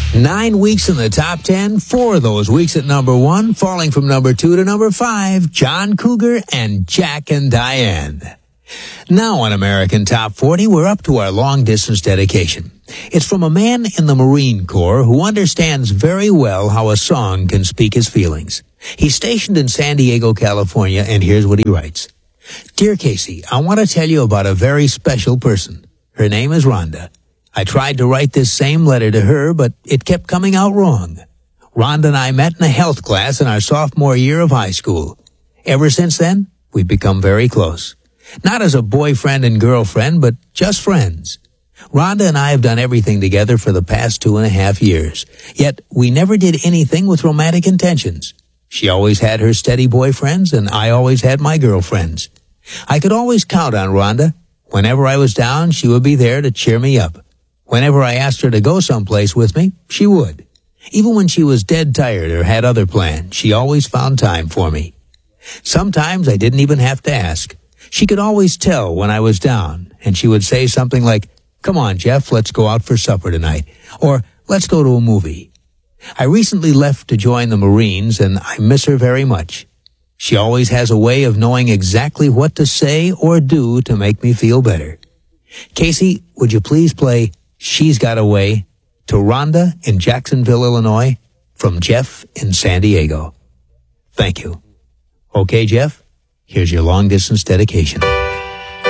9 weeks in the top 10, 4 of those weeks at number 1, falling from number 2 to number 5, John Cougar and Jack and Diane. Now on American Top 40, we're up to our long-distance dedication. It's from a man in the Marine Corps who understands very well how a song can speak his feelings. He's stationed in San Diego, California, and here's what he writes. Dear Casey, I want to tell you about a very special person. Her name is Rhonda. I tried to write this same letter to her, but it kept coming out wrong. Rhonda and I met in a health class in our sophomore year of high school. Ever since then, we've become very close. Not as a boyfriend and girlfriend, but just friends. Rhonda and I have done everything together for the past 2.5 years. Yet, we never did anything with romantic intentions. She always had her steady boyfriends, and I always had my girlfriends. I could always count on Rhonda. Whenever I was down, she would be there to cheer me up. Whenever I asked her to go someplace with me, she would. Even when she was dead tired or had other plans, she always found time for me. Sometimes I didn't even have to ask. She could always tell when I was down, and she would say something like, "Come on, Jeff, let's go out for supper tonight," or "Let's go to a movie." I recently left to join the Marines, and I miss her very much. She always has a way of knowing exactly what to say or do to make me feel better. Casey, would you please play She's Got a Way to Rhonda in Jacksonville, Illinois, from Jeff in San Diego. Thank you. Okay, Jeff, here's your long-distance dedication.